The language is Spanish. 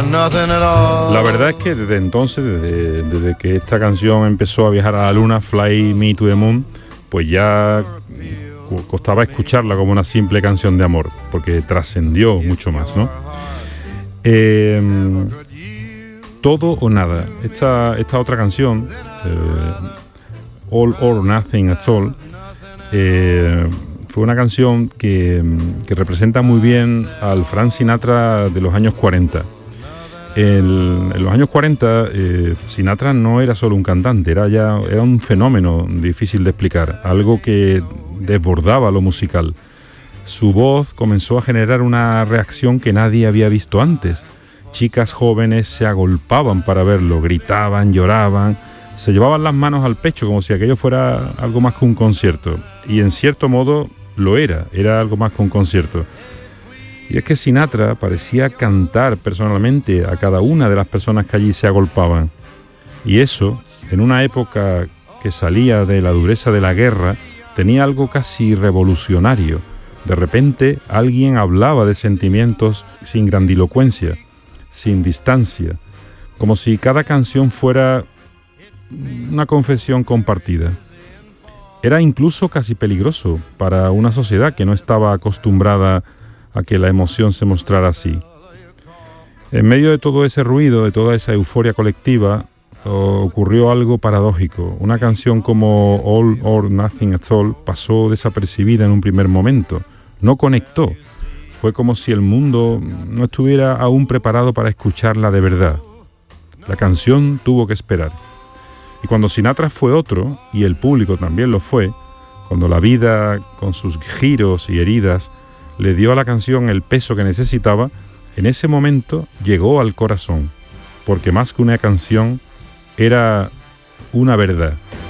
La verdad es que desde entonces, desde que esta canción empezó a viajar a la luna, Fly Me to the Moon, pues ya costaba escucharla como una simple canción de amor, porque trascendió mucho más, ¿no? Todo o nada. Esta otra canción, All or Nothing at All, fue una canción que representa muy bien al Frank Sinatra de los años 40. En los años 40, Sinatra no era solo un cantante, era un fenómeno difícil de explicar, algo que desbordaba lo musical. Su voz comenzó a generar una reacción que nadie había visto antes. Chicas jóvenes se agolpaban para verlo, gritaban, lloraban, se llevaban las manos al pecho como si aquello fuera algo más que un concierto. Y en cierto modo lo era algo más que un concierto. Y es que Sinatra parecía cantar personalmente a cada una de las personas que allí se agolpaban. Y eso, en una época que salía de la dureza de la guerra, tenía algo casi revolucionario. De repente alguien hablaba de sentimientos sin grandilocuencia, sin distancia, como si cada canción fuera una confesión compartida. Era incluso casi peligroso para una sociedad que no estaba acostumbrada a que la emoción se mostrara así. En medio de todo ese ruido, de toda esa euforia colectiva, ocurrió algo paradójico. Una canción como All or Nothing at All pasó desapercibida en un primer momento. No conectó. Fue como si el mundo no estuviera aún preparado para escucharla de verdad. La canción tuvo que esperar. Y cuando Sinatra fue otro, y el público también lo fue, cuando la vida, con sus giros y heridas, le dio a la canción el peso que necesitaba, en ese momento llegó al corazón, porque más que una canción, era una verdad.